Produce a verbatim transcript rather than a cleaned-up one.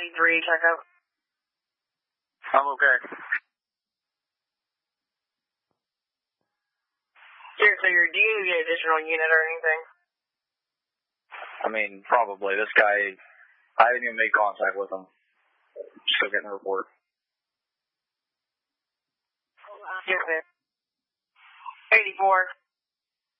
ninety-three, check out. I'm okay. Here, so you're, do you need an additional unit or anything? I mean, probably. This guy, I haven't even made contact with him. Still getting a report. Yes, man. eighty-four.